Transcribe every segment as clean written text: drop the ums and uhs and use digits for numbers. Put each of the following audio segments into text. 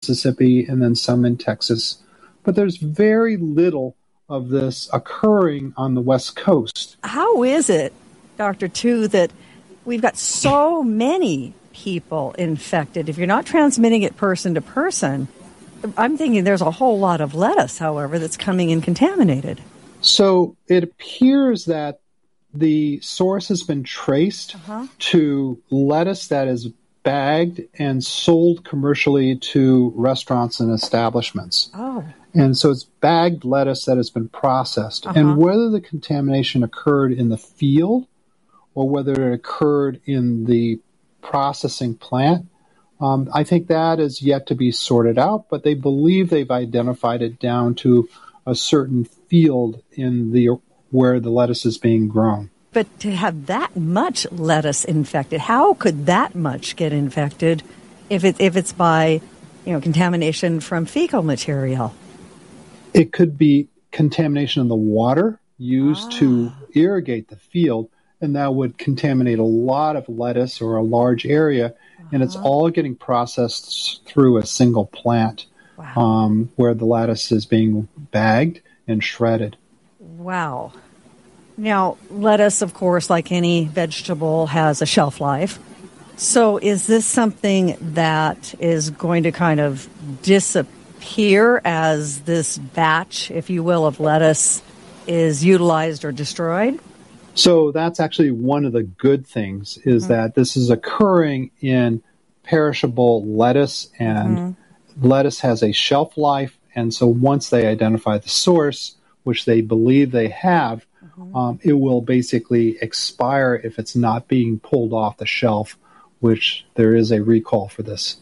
Mississippi, and then some in Texas. But there's very little of this occurring on the West Coast. How is it, Dr. Tu, that we've got so many people infected? If you're not transmitting it person to person, I'm thinking there's a whole lot of lettuce, however, that's coming in contaminated. So it appears that the source has been traced to lettuce that is bagged and sold commercially to restaurants and establishments. Oh. And so it's bagged lettuce that has been processed. And whether the contamination occurred in the field or whether it occurred in the processing plant, I think that is yet to be sorted out, but they believe they've identified it down to a certain field in where the lettuce is being grown. But to have that much lettuce infected, how could that much get infected if it's by, contamination from fecal material? It could be contamination in the water used to irrigate the field, and that would contaminate a lot of lettuce or a large area, and it's all getting processed through a single plant where the lettuce is being bagged and shredded. Wow. Now, lettuce, of course, like any vegetable, has a shelf life. So is this something that is going to kind of disappear as this batch, if you will, of lettuce is utilized or destroyed? So that's actually one of the good things is that this is occurring in perishable lettuce, and lettuce has a shelf life. And so once they identify the source, which they believe they have, it will basically expire if it's not being pulled off the shelf, which there is a recall for this.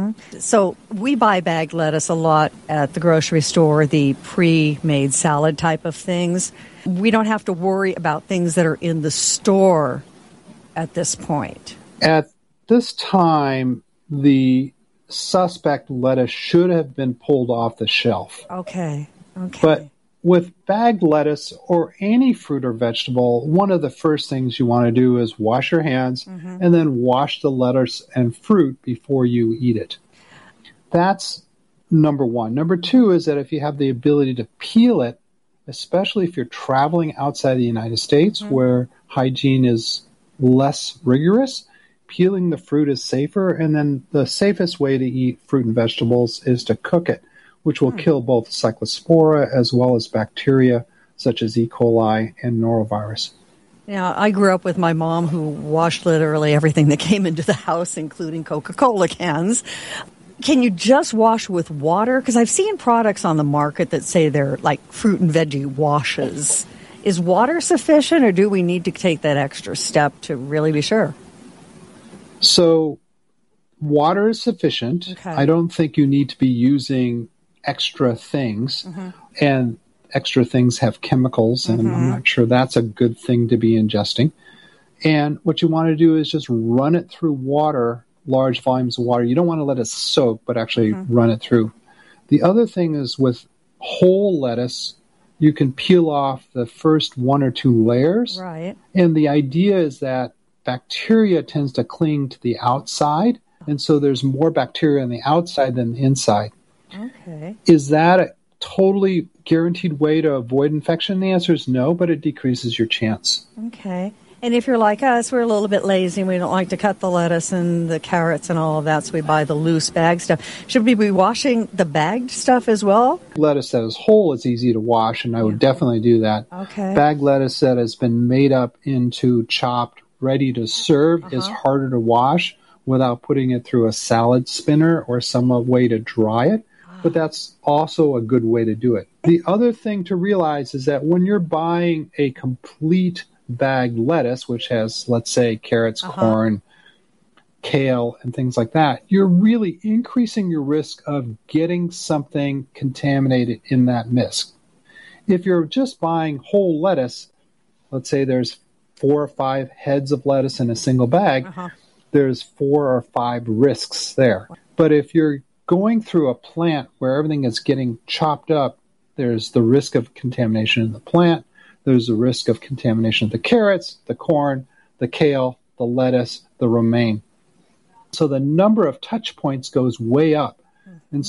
So we buy bagged lettuce a lot at the grocery store, the pre-made salad type of things. We don't have to worry about things that are in the store at this point. At this time, the suspect lettuce should have been pulled off the shelf. Okay. But with bagged lettuce or any fruit or vegetable, one of the first things you want to do is wash your hands and then wash the lettuce and fruit before you eat it. That's number one. Number two is that if you have the ability to peel it, especially if you're traveling outside the United States where hygiene is less rigorous, peeling the fruit is safer. And then the safest way to eat fruit and vegetables is to cook it, which will kill both Cyclospora as well as bacteria such as E. coli and norovirus. Now, I grew up with my mom who washed literally everything that came into the house, including Coca-Cola cans. Can you just wash with water? Because I've seen products on the market that say they're like fruit and veggie washes. Is water sufficient, or do we need to take that extra step to really be sure? So water is sufficient. Okay. I don't think you need to be using extra things, and extra things have chemicals, and I'm not sure that's a good thing to be ingesting. And what you want to do is just run it through water, large volumes of water. You don't want to let it soak, but actually run it through. The other thing is with whole lettuce, you can peel off the first one or two layers. Right. And the idea is that bacteria tends to cling to the outside, and so there's more bacteria on the outside than the inside. Okay. Is that a totally guaranteed way to avoid infection? The answer is no, but it decreases your chance. Okay. And if you're like us, we're a little bit lazy and we don't like to cut the lettuce and the carrots and all of that, so we buy the loose bag stuff. Should we be washing the bagged stuff as well? Lettuce that is whole is easy to wash, and I would definitely do that. Okay. Bagged lettuce that has been made up into chopped, ready to serve is harder to wash without putting it through a salad spinner or some way to dry it. But that's also a good way to do it. The other thing to realize is that when you're buying a complete bagged lettuce, which has, let's say, carrots, corn, kale, and things like that, you're really increasing your risk of getting something contaminated in that mix. If you're just buying whole lettuce, let's say there's 4 or 5 heads of lettuce in a single bag, there's 4 or 5 risks there. But if you're going through a plant where everything is getting chopped up, there's the risk of contamination in the plant. There's the risk of contamination of the carrots, the corn, the kale, the lettuce, the romaine. So the number of touch points goes way up. And